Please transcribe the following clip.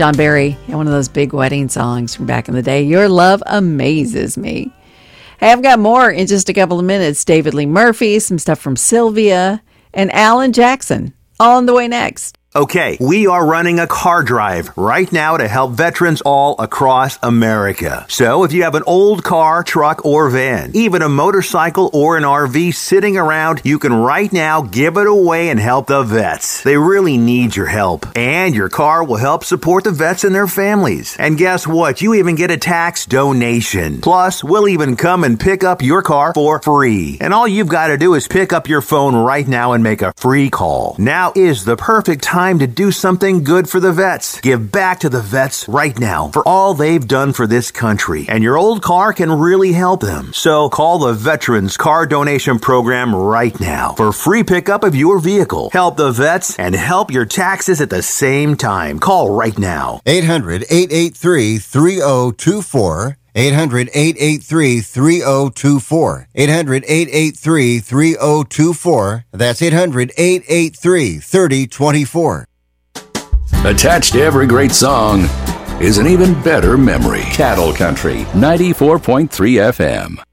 John Barry and one of those big wedding songs from back in the day. Your love amazes me. Hey, I've got more in just a couple of minutes. David Lee Murphy, some stuff from Sylvia, and Alan Jackson. All on the way next. Okay, we are running a car drive right now to help veterans all across America. So if you have an old car, truck, or van, even a motorcycle or an RV sitting around, you can right now give it away and help the vets. They really need your help. And your car will help support the vets and their families. And guess what? You even get a tax donation. Plus, we'll even come and pick up your car for free. And all you've got to do is pick up your phone right now and make a free call. Now is the perfect time to do something good for the vets. Give back to the vets right now for all they've done for this country. And your old car can really help them. So call the Veterans Car Donation Program right now for free pickup of your vehicle. Help the vets and help your taxes at the same time. Call right now. 800-883-3024. 800-883-3024. 800-883-3024. That's 800-883-3024. Attached to every great song is an even better memory. Cattle Country, 94.3 FM.